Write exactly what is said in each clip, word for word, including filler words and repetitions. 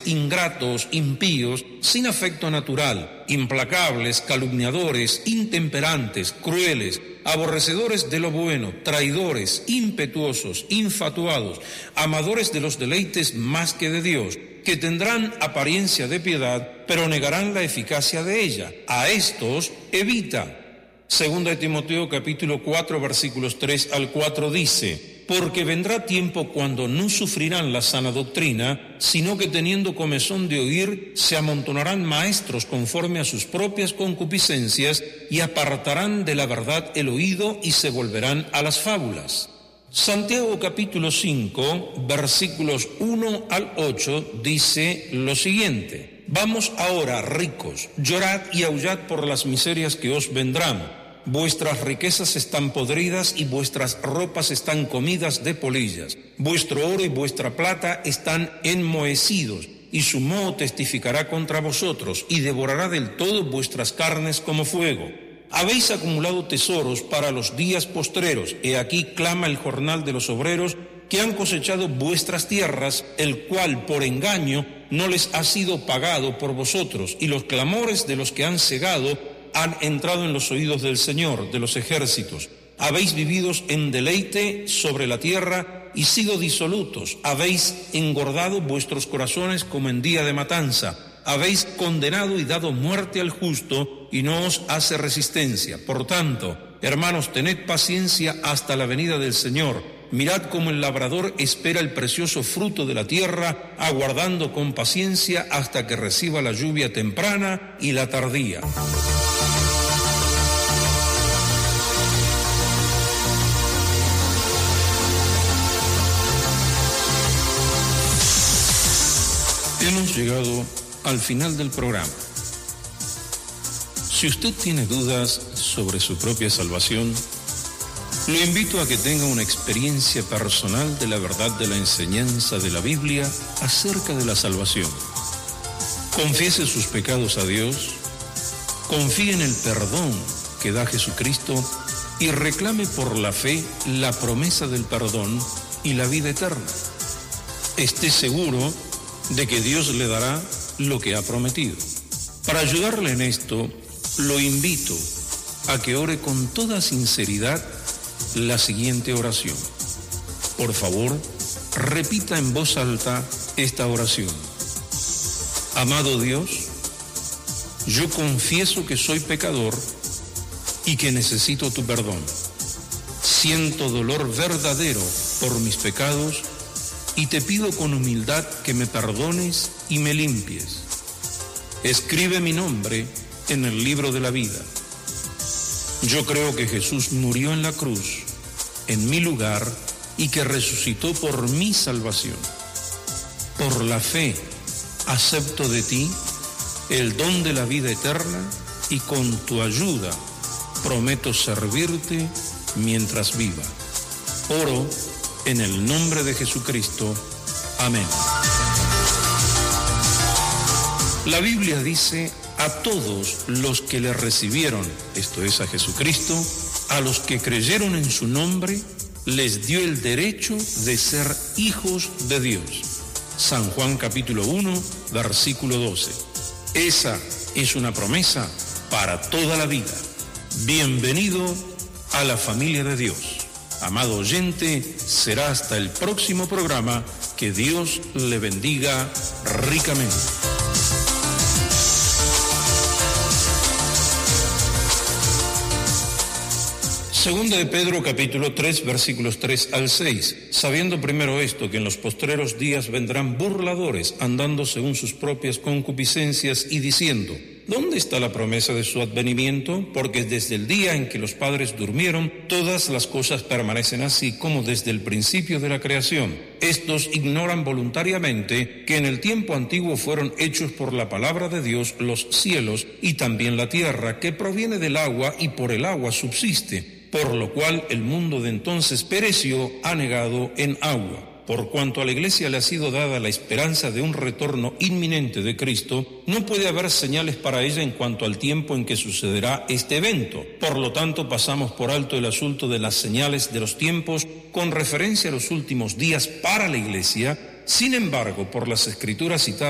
ingratos, impíos, sin afecto natural, implacables, calumniadores, intemperantes, crueles, aborrecedores de lo bueno, traidores, impetuosos, infatuados, amadores de los deleites más que de Dios, que tendrán apariencia de piedad, pero negarán la eficacia de ella. A estos evita. Segunda de Timoteo capítulo cuatro versículos tres al cuatro dice: porque vendrá tiempo cuando no sufrirán la sana doctrina, sino que teniendo comezón de oír, se amontonarán maestros conforme a sus propias concupiscencias y apartarán de la verdad el oído y se volverán a las fábulas. Santiago capítulo cinco versículos uno al ocho dice lo siguiente: vamos ahora, ricos, llorad y aullad por las miserias que os vendrán. Vuestras riquezas están podridas y vuestras ropas están comidas de polillas. Vuestro oro y vuestra plata están enmohecidos, y su moho testificará contra vosotros, y devorará del todo vuestras carnes como fuego. Habéis acumulado tesoros para los días postreros. He aquí clama el jornal de los obreros que han cosechado vuestras tierras, el cual por engaño no les ha sido pagado por vosotros, y los clamores de los que han segado han entrado en los oídos del Señor de los ejércitos. Habéis vivido en deleite sobre la tierra y sido disolutos. Habéis engordado vuestros corazones como en día de matanza. Habéis condenado y dado muerte al justo y no os hace resistencia. Por tanto, hermanos, tened paciencia hasta la venida del Señor. Mirad cómo el labrador espera el precioso fruto de la tierra, aguardando con paciencia hasta que reciba la lluvia temprana y la tardía. Hemos llegado al final del programa. Si usted tiene dudas sobre su propia salvación, lo invito a que tenga una experiencia personal de la verdad de la enseñanza de la Biblia acerca de la salvación. Confiese sus pecados a Dios, confíe en el perdón que da Jesucristo y reclame por la fe la promesa del perdón y la vida eterna. Esté seguro de que Dios le dará lo que ha prometido. Para ayudarle en esto, lo invito a que ore con toda sinceridad la siguiente oración. Por favor, repita en voz alta esta oración. Amado Dios, yo confieso que soy pecador y que necesito tu perdón. Siento dolor verdadero por mis pecados y te pido con humildad que me perdones y me limpies. Escribe mi nombre en el libro de la vida. Yo creo que Jesús murió en la cruz, en mi lugar, y que resucitó por mi salvación. Por la fe, acepto de ti el don de la vida eterna y con tu ayuda prometo servirte mientras viva. Oro en el nombre de Jesucristo. Amén. La Biblia dice: a todos los que le recibieron, esto es a Jesucristo, a los que creyeron en su nombre, les dio el derecho de ser hijos de Dios. San Juan capítulo uno, versículo doce. Esa es una promesa para toda la vida. Bienvenido a la familia de Dios. Amado oyente, será hasta el próximo programa. Que Dios le bendiga ricamente. Segunda de Pedro capítulo tres versículos tres al seis. Sabiendo primero esto, que en los postreros días vendrán burladores, andando según sus propias concupiscencias y diciendo: ¿dónde está la promesa de su advenimiento? Porque desde el día en que los padres durmieron, todas las cosas permanecen así como desde el principio de la creación. Estos ignoran voluntariamente que en el tiempo antiguo fueron hechos por la palabra de Dios los cielos y también la tierra, que proviene del agua y por el agua subsiste, por lo cual el mundo de entonces pereció anegado en agua. Por cuanto a la Iglesia le ha sido dada la esperanza de un retorno inminente de Cristo, no puede haber señales para ella en cuanto al tiempo en que sucederá este evento. Por lo tanto, pasamos por alto el asunto de las señales de los tiempos con referencia a los últimos días para la Iglesia. Sin embargo, por las Escrituras citadas,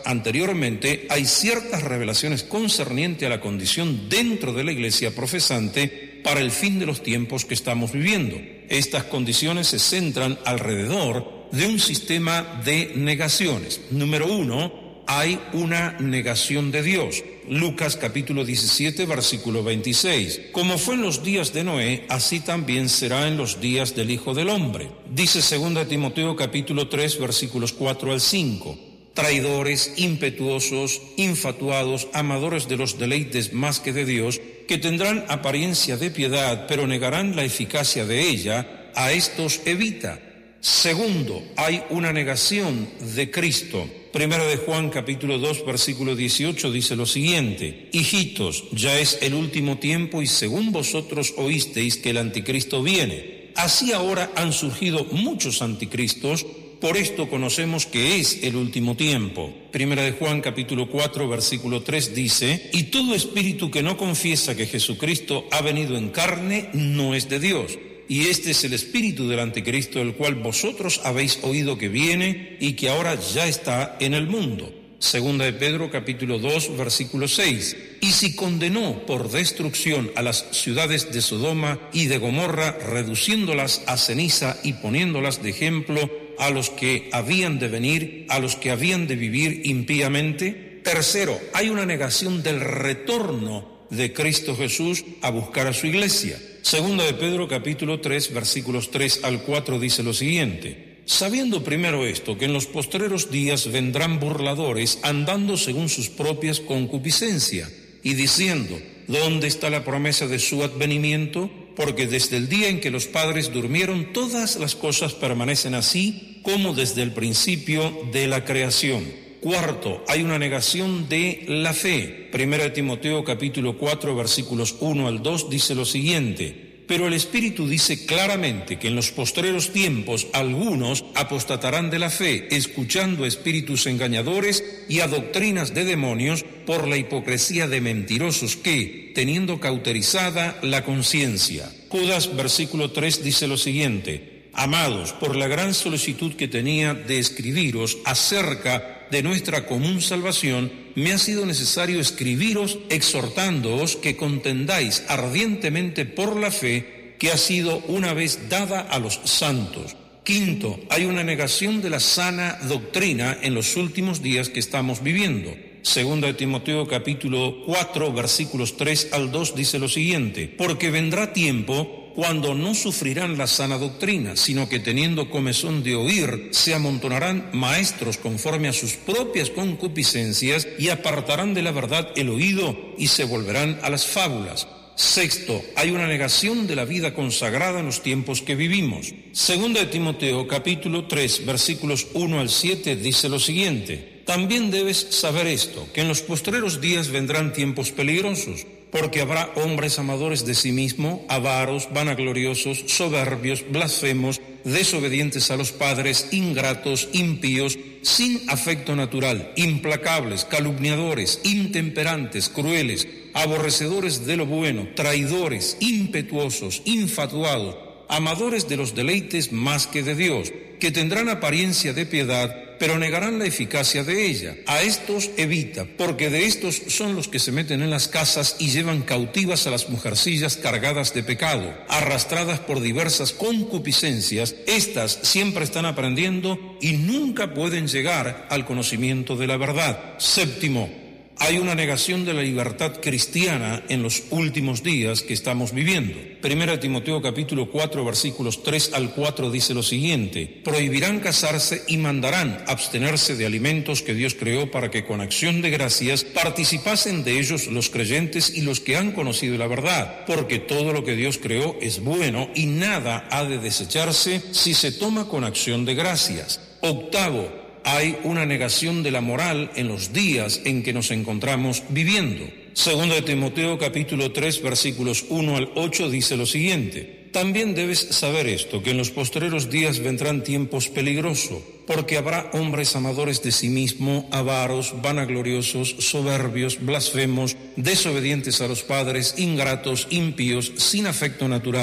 anteriormente, hay ciertas revelaciones concernientes a la condición dentro de la iglesia profesante para el fin de los tiempos que estamos viviendo. Estas condiciones se centran alrededor de un sistema de negaciones. Número uno, hay una negación de Dios. Lucas capítulo diecisiete, versículo veintiséis. Como fue en los días de Noé, así también será en los días del Hijo del Hombre. Dice segunda de Timoteo capítulo tres, versículos cuatro al cinco. Traidores, impetuosos, infatuados, amadores de los deleites más que de Dios, que tendrán apariencia de piedad, pero negarán la eficacia de ella, a estos evita. Segundo, hay una negación de Cristo. Primera de Juan capítulo dos versículo dieciocho dice lo siguiente: hijitos, ya es el último tiempo y según vosotros oísteis que el anticristo viene. Así ahora han surgido muchos anticristos, por esto conocemos que es el último tiempo. Primera de Juan capítulo cuatro versículo tres dice: y todo espíritu que no confiesa que Jesucristo ha venido en carne no es de Dios. Y este es el espíritu del anticristo, el cual vosotros habéis oído que viene y que ahora ya está en el mundo. Segunda de Pedro capítulo dos versículo seis. Y si condenó por destrucción a las ciudades de Sodoma y de Gomorra, reduciéndolas a ceniza y poniéndolas de ejemplo a los que habían de venir, a los que habían de vivir impíamente. Tercero, hay una negación del retorno de Cristo Jesús a buscar a su iglesia. Segunda de Pedro capítulo tres versículos tres al cuatro dice lo siguiente: sabiendo primero esto, que en los postreros días vendrán burladores andando según sus propias concupiscencias y diciendo: ¿dónde está la promesa de su advenimiento? Porque desde el día en que los padres durmieron, todas las cosas permanecen así como desde el principio de la creación. Cuarto, hay una negación de la fe. Primera de Timoteo capítulo cuatro versículos uno al dos dice lo siguiente: pero el Espíritu dice claramente que en los postreros tiempos algunos apostatarán de la fe, escuchando a espíritus engañadores y a doctrinas de demonios, por la hipocresía de mentirosos que, teniendo cauterizada la conciencia. Judas versículo tres dice lo siguiente: amados, por la gran solicitud que tenía de escribiros acerca de nuestra común salvación, me ha sido necesario escribiros exhortándoos que contendáis ardientemente por la fe que ha sido una vez dada a los santos. Quinto, hay una negación de la sana doctrina en los últimos días que estamos viviendo. Segunda de Timoteo capítulo cuatro versículos tres al dos dice lo siguiente: porque vendrá tiempo cuando no sufrirán la sana doctrina, sino que teniendo comezón de oír, se amontonarán maestros conforme a sus propias concupiscencias y apartarán de la verdad el oído y se volverán a las fábulas. Sexto, hay una negación de la vida consagrada en los tiempos que vivimos. Segunda de Timoteo capítulo tres versículos uno al siete dice lo siguiente: también debes saber esto, que en los postreros días vendrán tiempos peligrosos, porque habrá hombres amadores de sí mismos, avaros, vanagloriosos, soberbios, blasfemos, desobedientes a los padres, ingratos, impíos, sin afecto natural, implacables, calumniadores, intemperantes, crueles, aborrecedores de lo bueno, traidores, impetuosos, infatuados, amadores de los deleites más que de Dios, que tendrán apariencia de piedad, pero negarán la eficacia de ella. A estos evita, porque de estos son los que se meten en las casas y llevan cautivas a las mujercillas cargadas de pecado, arrastradas por diversas concupiscencias. Estas siempre están aprendiendo y nunca pueden llegar al conocimiento de la verdad. Séptimo, hay una negación de la libertad cristiana en los últimos días que estamos viviendo. Primera de Timoteo capítulo cuatro versículos tres al cuatro dice lo siguiente: prohibirán casarse y mandarán abstenerse de alimentos que Dios creó para que con acción de gracias participasen de ellos los creyentes y los que han conocido la verdad, porque todo lo que Dios creó es bueno y nada ha de desecharse si se toma con acción de gracias. Octavo, hay una negación de la moral en los días en que nos encontramos viviendo. Segunda de Timoteo capítulo tres versículos uno al ocho dice lo siguiente: también debes saber esto, que en los postreros días vendrán tiempos peligrosos, porque habrá hombres amadores de sí mismo, avaros, vanagloriosos, soberbios, blasfemos, desobedientes a los padres, ingratos, impíos, sin afecto natural,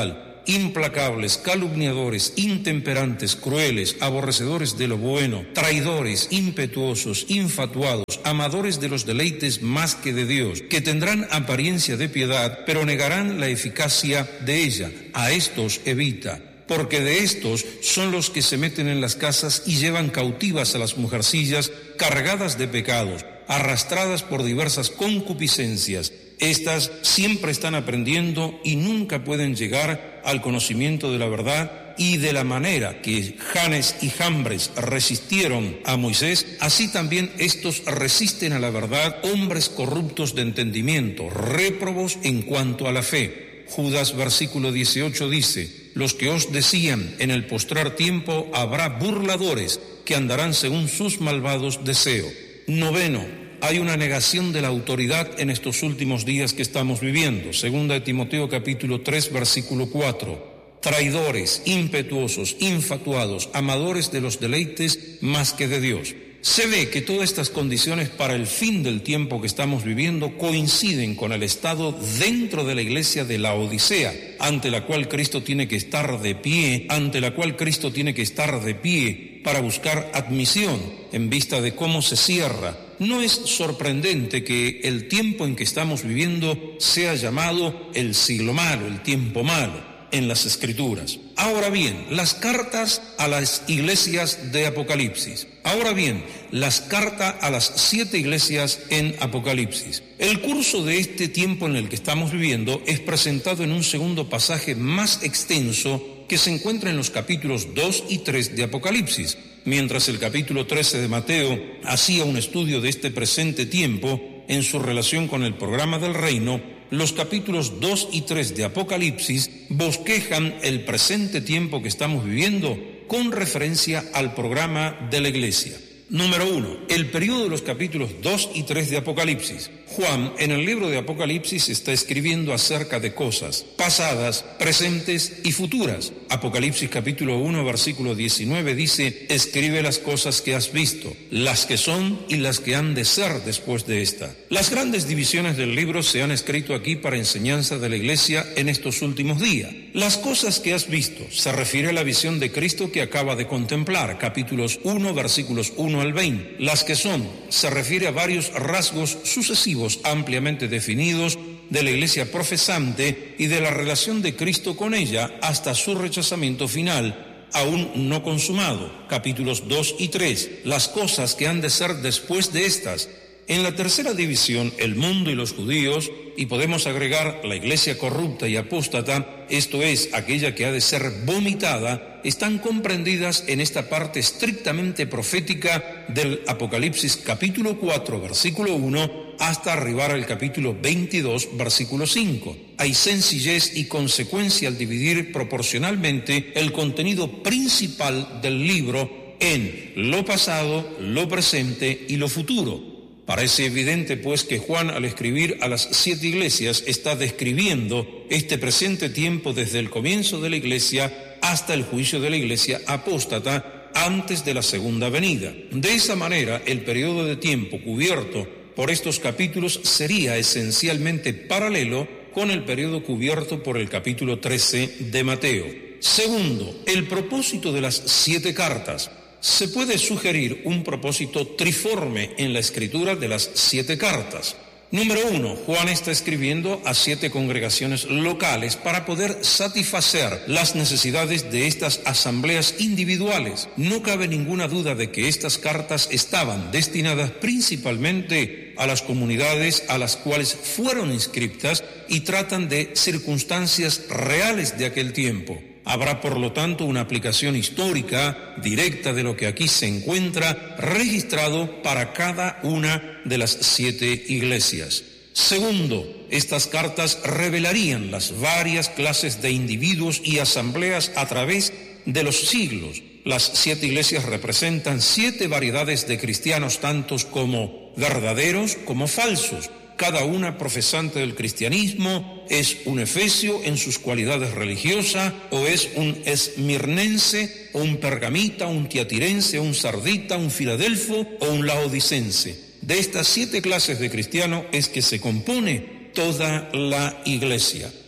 implacables, calumniadores, intemperantes, crueles, aborrecedores de lo bueno, traidores, impetuosos, infatuados, amadores de los deleites más que de Dios, que tendrán apariencia de piedad, pero negarán la eficacia de ella. A estos evita, porque de estos son los que se meten en las casas y llevan cautivas a las mujercillas cargadas de pecados, arrastradas por diversas concupiscencias. Estas siempre están aprendiendo y nunca pueden llegar al conocimiento de la verdad, y de la manera que Janes y Jambres resistieron a Moisés, así también estos resisten a la verdad, hombres corruptos de entendimiento, réprobos en cuanto a la fe. Judas versículo dieciocho dice: los que os decían en el postrer tiempo habrá burladores que andarán según sus malvados deseos. Noveno, hay una negación de la autoridad en estos últimos días que estamos viviendo. Segunda de Timoteo capítulo tres versículo cuatro. Traidores, impetuosos, infatuados, amadores de los deleites más que de Dios. Se ve que todas estas condiciones para el fin del tiempo que estamos viviendo coinciden con el estado dentro de la iglesia de la Odisea, ante la cual Cristo tiene que estar de pie, ante la cual Cristo tiene que estar de pie para buscar admisión en vista de cómo se cierra. No es sorprendente que el tiempo en que estamos viviendo sea llamado el siglo malo, el tiempo malo en las Escrituras. Ahora bien, las cartas a las iglesias de Apocalipsis. Ahora bien, las cartas a las siete iglesias en Apocalipsis. El curso de este tiempo en el que estamos viviendo es presentado en un segundo pasaje más extenso que se encuentra en los capítulos dos y tres de Apocalipsis. Mientras el capítulo trece de Mateo hacía un estudio de este presente tiempo en su relación con el programa del reino, los capítulos dos y tres de Apocalipsis bosquejan el presente tiempo que estamos viviendo con referencia al programa de la iglesia. Número uno, el periodo de los capítulos dos y tres de Apocalipsis. Juan, en el libro de Apocalipsis, está escribiendo acerca de cosas pasadas, presentes y futuras. Apocalipsis capítulo uno, versículo diecinueve dice: escribe las cosas que has visto, las que son y las que han de ser después de esta. Las grandes divisiones del libro se han escrito aquí para enseñanza de la iglesia en estos últimos días. Las cosas que has visto se refiere a la visión de Cristo que acaba de contemplar, capítulos uno, versículos uno al veinte. Las que son se refiere a varios rasgos sucesivos ampliamente definidos de la iglesia profesante y de la relación de Cristo con ella hasta su rechazamiento final, aún no consumado, capítulos dos y tres. Las cosas que han de ser después de estas. En la tercera división, el mundo y los judíos, y podemos agregar la iglesia corrupta y apóstata, esto es, aquella que ha de ser vomitada, están comprendidas en esta parte estrictamente profética del Apocalipsis capítulo cuatro, versículo uno, hasta arribar al capítulo veintidós, versículo cinco. Hay sencillez y consecuencia al dividir proporcionalmente el contenido principal del libro en lo pasado, lo presente y lo futuro. Parece evidente, pues, que Juan, al escribir a las siete iglesias, está describiendo este presente tiempo desde el comienzo de la iglesia hasta el juicio de la iglesia apóstata antes de la segunda venida. De esa manera, el periodo de tiempo cubierto por estos capítulos sería esencialmente paralelo con el periodo cubierto por el capítulo trece de Mateo. Segundo, el propósito de las siete cartas. Se puede sugerir un propósito triforme en la escritura de las siete cartas. Número uno, Juan está escribiendo a siete congregaciones locales para poder satisfacer las necesidades de estas asambleas individuales. No cabe ninguna duda de que estas cartas estaban destinadas principalmente a las comunidades a las cuales fueron inscriptas y tratan de circunstancias reales de aquel tiempo. Habrá, por lo tanto, una aplicación histórica directa de lo que aquí se encuentra registrado para cada una de las siete iglesias. Segundo, estas cartas revelarían las varias clases de individuos y asambleas a través de los siglos. Las siete iglesias representan siete variedades de cristianos, tantos como verdaderos como falsos. Cada una profesante del cristianismo es un efesio en sus cualidades religiosas, o es un esmirnense, o un pergamita, un tiatirense, un sardita, un filadelfo o un laodicense. De estas siete clases de cristiano es que se compone toda la iglesia.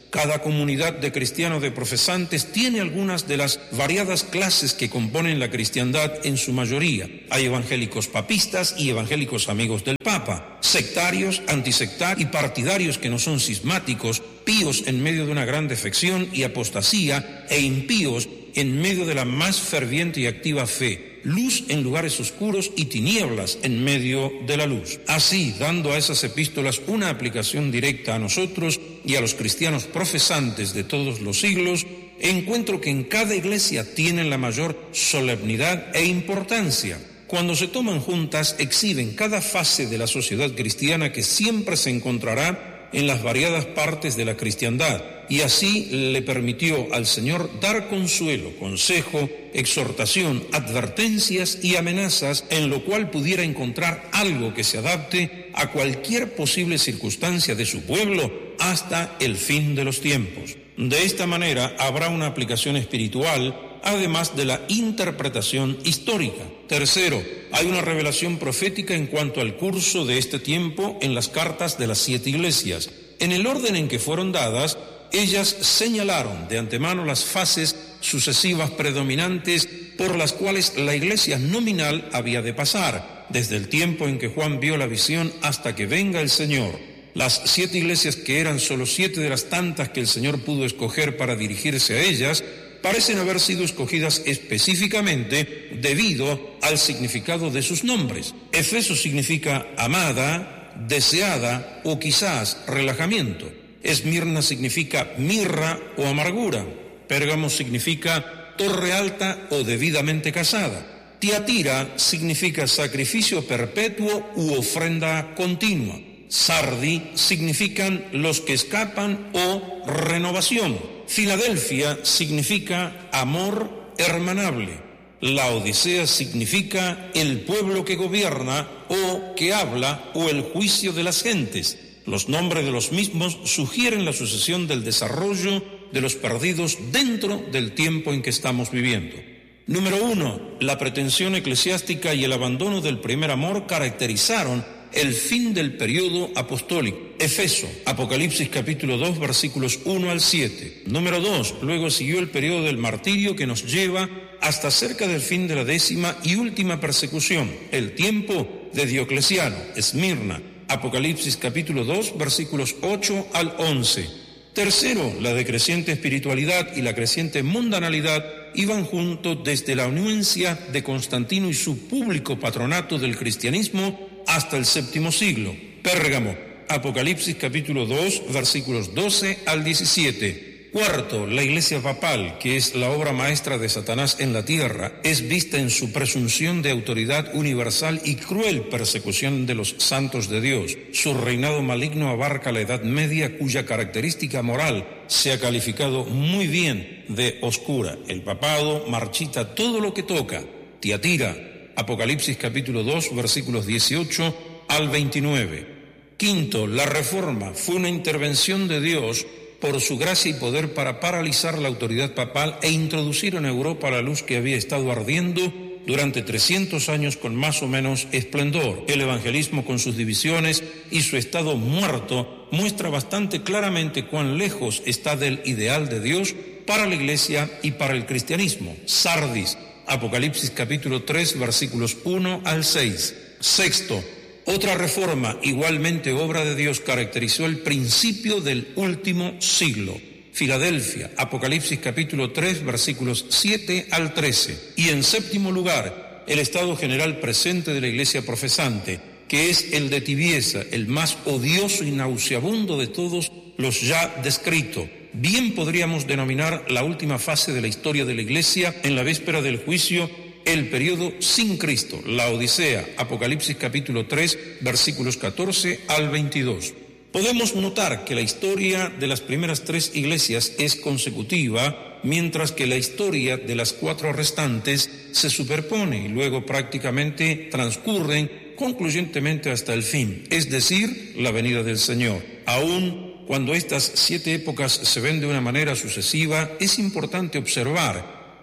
Cada comunidad de cristianos de profesantes tiene algunas de las variadas clases que componen la cristiandad en su mayoría. Hay evangélicos papistas y evangélicos amigos del Papa, sectarios, antisectarios y partidarios que no son cismáticos, píos en medio de una gran defección y apostasía e impíos en medio de la más ferviente y activa fe, luz en lugares oscuros y tinieblas en medio de la luz. Así, dando a esas epístolas una aplicación directa a nosotros y a los cristianos profesantes de todos los siglos, encuentro que en cada iglesia tienen la mayor solemnidad e importancia. Cuando se toman juntas, exhiben cada fase de la sociedad cristiana que siempre se encontrará en las variadas partes de la cristiandad, y así le permitió al Señor dar consuelo, consejo, exhortación, advertencias y amenazas, en lo cual pudiera encontrar algo que se adapte a cualquier posible circunstancia de su pueblo hasta el fin de los tiempos. De esta manera habrá una aplicación espiritual, además de la interpretación histórica. Tercero, hay una revelación profética en cuanto al curso de este tiempo en las cartas de las siete iglesias. En el orden en que fueron dadas, ellas señalaron de antemano las fases sucesivas predominantes por las cuales la iglesia nominal había de pasar, desde el tiempo en que Juan vio la visión hasta que venga el Señor. Las siete iglesias, que eran solo siete de las tantas que el Señor pudo escoger para dirigirse a ellas, parecen haber sido escogidas específicamente debido al significado de sus nombres. Efeso significa amada, deseada o quizás relajamiento. Esmirna significa mirra o amargura. Pérgamo significa torre alta o debidamente casada. Tiatira significa sacrificio perpetuo u ofrenda continua. Sardi significan los que escapan o renovación. Filadelfia significa amor hermanable. Laodicea significa el pueblo que gobierna o que habla o el juicio de las gentes. Los nombres de los mismos sugieren la sucesión del desarrollo de los perdidos dentro del tiempo en que estamos viviendo. Número uno, la pretensión eclesiástica y el abandono del primer amor caracterizaron el fin del periodo apostólico. Efeso, Apocalipsis capítulo dos, versículos uno al siete. Número dos, luego siguió el periodo del martirio que nos lleva hasta cerca del fin de la décima y última persecución, el tiempo de Diocleciano, Esmirna, Apocalipsis capítulo dos, versículos ocho al once. Tercero, la decreciente espiritualidad y la creciente mundanalidad iban juntos desde la anuencia de Constantino y su público patronato del cristianismo hasta el séptimo siglo. Pérgamo, Apocalipsis capítulo dos, versículos doce al diecisiete. Cuarto, la iglesia papal, que es la obra maestra de Satanás en la tierra, es vista en su presunción de autoridad universal y cruel persecución de los santos de Dios. Su reinado maligno abarca la Edad Media, cuya característica moral se ha calificado muy bien de oscura. El papado marchita todo lo que toca. Tiatira, Apocalipsis capítulo dos, versículos dieciocho al veintinueve. Quinto, la reforma fue una intervención de Dios por su gracia y poder para paralizar la autoridad papal e introducir en Europa la luz que había estado ardiendo durante trescientos años con más o menos esplendor. El evangelismo, con sus divisiones y su estado muerto, muestra bastante claramente cuán lejos está del ideal de Dios para la iglesia y para el cristianismo. Sardis, Apocalipsis capítulo tres, versículos uno al seis. Sexto, otra reforma, igualmente obra de Dios, caracterizó el principio del último siglo. Filadelfia, Apocalipsis capítulo tres, versículos siete al trece. Y en séptimo lugar, el estado general presente de la iglesia profesante, que es el de tibieza, el más odioso y nauseabundo de todos los ya descritos. Bien podríamos denominar la última fase de la historia de la iglesia en la víspera del juicio, el periodo sin Cristo, la Odisea, Apocalipsis capítulo tres, versículos catorce al veintidós. Podemos notar que la historia de las primeras tres iglesias es consecutiva, mientras que la historia de las cuatro restantes se superpone y luego prácticamente transcurren concluyentemente hasta el fin, es decir, la venida del Señor. Aún cuando estas siete épocas se ven de una manera sucesiva, es importante observar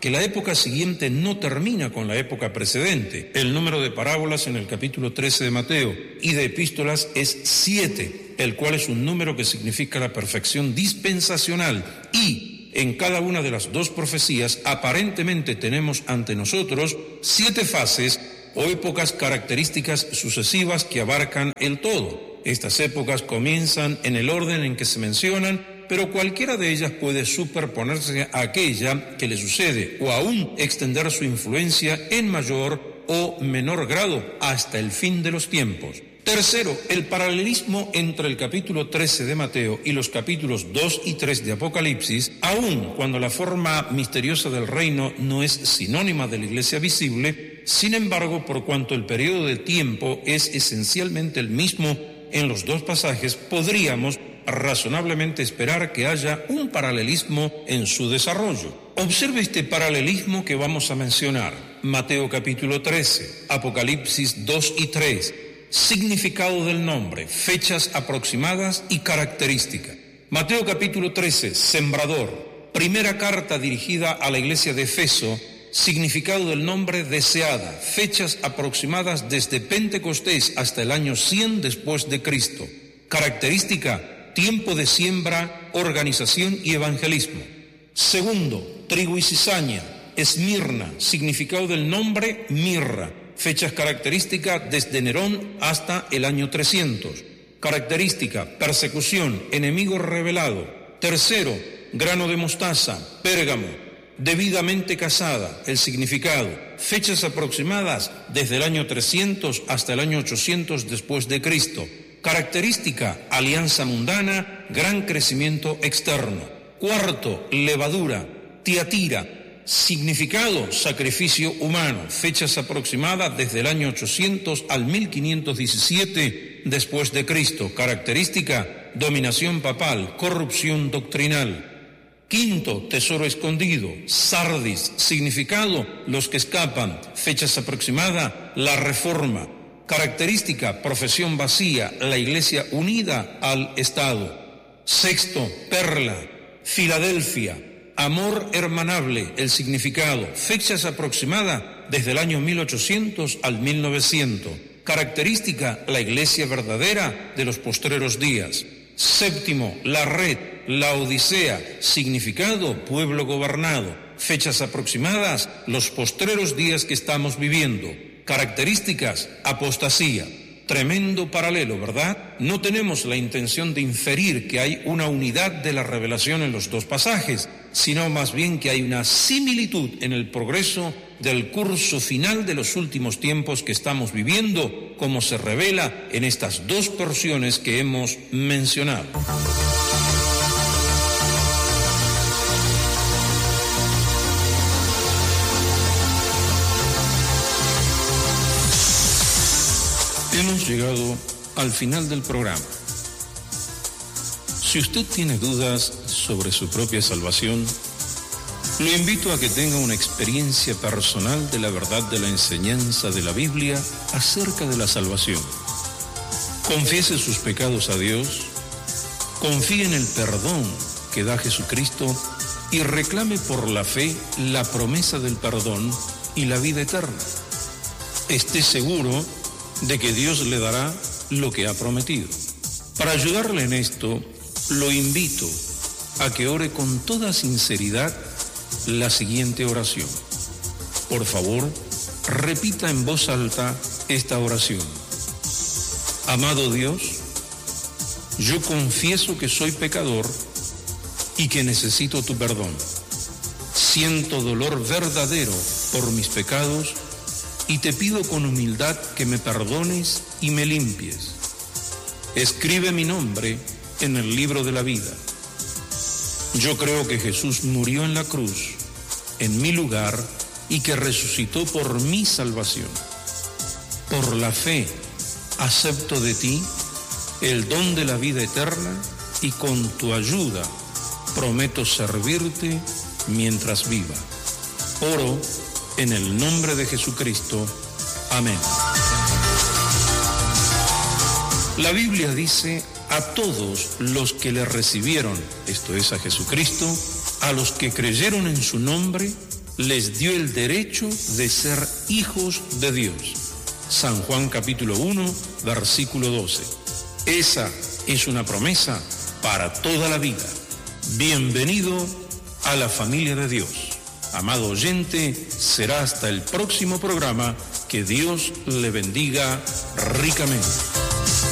que la época siguiente no termina con la época precedente. El número de parábolas en el capítulo trece de Mateo y de epístolas es siete, el cual es un número que significa la perfección dispensacional, y en cada una de las dos profecías aparentemente tenemos ante nosotros siete fases o épocas características sucesivas que abarcan el todo. Estas épocas comienzan en el orden en que se mencionan, pero cualquiera de ellas puede superponerse a aquella que le sucede o aún extender su influencia en mayor o menor grado hasta el fin de los tiempos. Tercero, el paralelismo entre el capítulo trece de Mateo y los capítulos dos y tres de Apocalipsis, aun cuando la forma misteriosa del reino no es sinónima de la iglesia visible, sin embargo, por cuanto el periodo de tiempo es esencialmente el mismo en los dos pasajes, podríamos razonablemente esperar que haya un paralelismo en su desarrollo. Observe este paralelismo que vamos a mencionar. Mateo capítulo trece, Apocalipsis dos y tres, significado del nombre, fechas aproximadas y característica. Mateo capítulo trece, sembrador, primera carta dirigida a la iglesia de Efeso, significado del nombre, deseada, fechas aproximadas desde Pentecostés hasta el año cien después de Cristo. Característica: tiempo de siembra, organización y evangelismo. Segundo, trigo y cizaña, Esmirna, significado del nombre, mirra, fechas características desde Nerón hasta el año trescientos. Característica: persecución, enemigo revelado. Tercero, grano de mostaza, Pérgamo, debidamente casada, el significado, fechas aproximadas desde el año trescientos hasta el año ochocientos después de Cristo. Característica: alianza mundana, gran crecimiento externo. Cuarto, levadura, Tiatira, significado: sacrificio humano, fechas aproximadas desde el año ochocientos al mil quinientos diecisiete después de Cristo. Característica: dominación papal, corrupción doctrinal. Quinto, tesoro escondido, Sardis, significado: los que escapan, fechas aproximadas, la reforma. Característica: profesión vacía, la iglesia unida al Estado. Sexto, perla, Filadelfia, amor hermanable, el significado, fechas aproximadas desde el año mil ochocientos al mil novecientos. Característica: la iglesia verdadera de los postreros días. Séptimo, la red, la Odisea, significado: pueblo gobernado, fechas aproximadas, los postreros días que estamos viviendo. Características: apostasía. Tremendo paralelo, ¿verdad? No tenemos la intención de inferir que hay una unidad de la revelación en los dos pasajes, sino más bien que hay una similitud en el progreso del curso final de los últimos tiempos que estamos viviendo, como se revela en estas dos porciones que hemos mencionado. Hemos llegado al final del programa. Si usted tiene dudas sobre su propia salvación, lo invito a que tenga una experiencia personal de la verdad de la enseñanza de la Biblia acerca de la salvación. Confiese sus pecados a Dios, confíe en el perdón que da Jesucristo y reclame por la fe la promesa del perdón y la vida eterna. Esté seguro de que Dios le dará lo que ha prometido. Para ayudarle en esto, lo invito a que ore con toda sinceridad la siguiente oración. Por favor, repita en voz alta esta oración. Amado Dios, yo confieso que soy pecador y que necesito tu perdón. Siento dolor verdadero por mis pecados y te pido con humildad que me perdones y me limpies. Escribe mi nombre en el libro de la vida. Yo creo que Jesús murió en la cruz, en mi lugar, y que resucitó por mi salvación. Por la fe, acepto de ti el don de la vida eterna y con tu ayuda prometo servirte mientras viva. Oro en el nombre de Jesucristo. Amén. La Biblia dice: a todos los que le recibieron, esto es a Jesucristo, a los que creyeron en su nombre, les dio el derecho de ser hijos de Dios. San Juan capítulo uno, versículo doce. Esa es una promesa para toda la vida. Bienvenido a la familia de Dios. Amado oyente, será hasta el próximo programa. Que Dios le bendiga ricamente.